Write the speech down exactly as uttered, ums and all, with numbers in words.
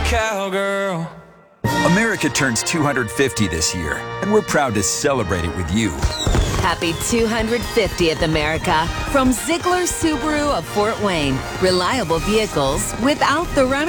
cowgirl. America turns two hundred fifty this year, and we're proud to celebrate it with you. Happy two hundred fiftieth, America. From Ziegler Subaru of Fort Wayne. Reliable vehicles without the run.